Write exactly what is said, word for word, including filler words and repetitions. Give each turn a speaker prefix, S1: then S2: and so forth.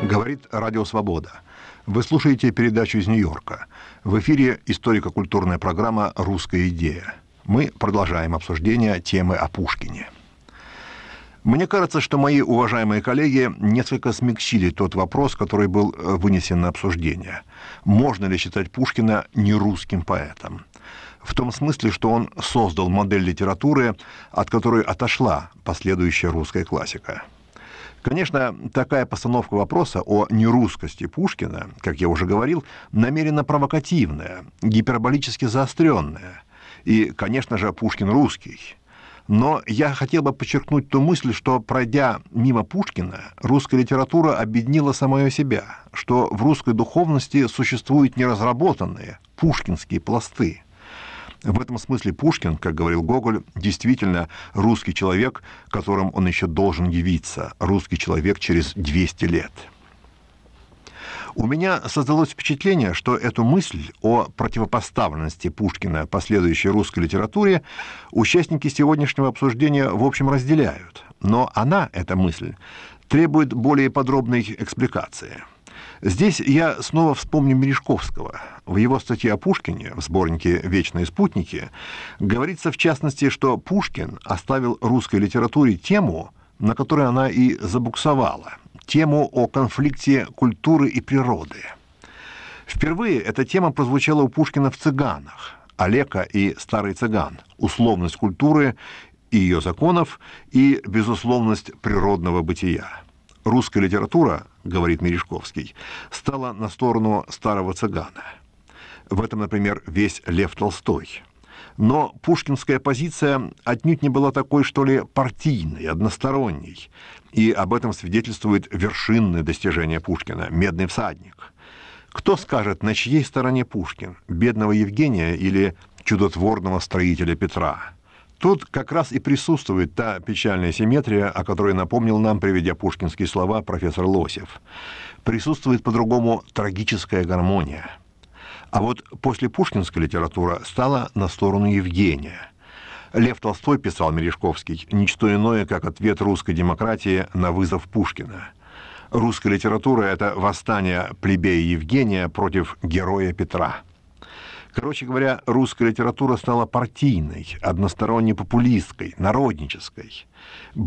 S1: Говорит Радио Свобода. Вы слушаете передачу из Нью-Йорка. В эфире историко-культурная программа «Русская идея». Мы продолжаем обсуждение темы о Пушкине. Мне кажется, что мои уважаемые коллеги несколько смягчили тот вопрос, который был вынесен на обсуждение. Можно ли считать Пушкина нерусским поэтом? В том смысле, что он создал модель литературы, от которой отошла последующая русская классика. Конечно, такая постановка вопроса о нерусскости Пушкина, как я уже говорил, намеренно провокативная, гиперболически заостренная. И, конечно же, Пушкин русский. Но я хотел бы подчеркнуть ту мысль, что, пройдя мимо Пушкина, русская литература объединила самое себя, что в русской духовности существуют неразработанные пушкинские пласты. В этом смысле Пушкин, как говорил Гоголь, действительно русский человек, которым он еще должен явиться, русский человек через двести лет. У меня создалось впечатление, что эту мысль о противопоставленности Пушкина последующей русской литературе участники сегодняшнего обсуждения в общем разделяют. Но она, эта мысль, требует более подробной экспликации. Здесь я снова вспомню Мережковского. В его статье о Пушкине в сборнике «Вечные спутники» говорится, в частности, что Пушкин оставил русской литературе тему, на которой она и забуксовала, тему о конфликте культуры и природы. Впервые эта тема прозвучала у Пушкина в «Цыганах», «Олека» и «Старый цыган», условность культуры и ее законов и безусловность природного бытия. Русская литература, говорит Мережковский, стала на сторону старого цыгана. В этом, например, весь Лев Толстой. Но пушкинская позиция отнюдь не была такой, что ли, партийной, односторонней. И об этом свидетельствует вершинное достижение Пушкина — «Медный всадник». Кто скажет, на чьей стороне Пушкин? Бедного Евгения или чудотворного строителя Петра? Тут как раз и присутствует та печальная симметрия, о которой напомнил нам, приведя пушкинские слова, профессор Лосев. Присутствует по-другому трагическая гармония. А вот после пушкинская литература стала на сторону Евгения. Лев Толстой, писал Мережковский, ничто иное, как ответ русской демократии на вызов Пушкина. Русская литература — это восстание плебея Евгения против героя Петра. Короче говоря, русская литература стала партийной, односторонне популистской, народнической.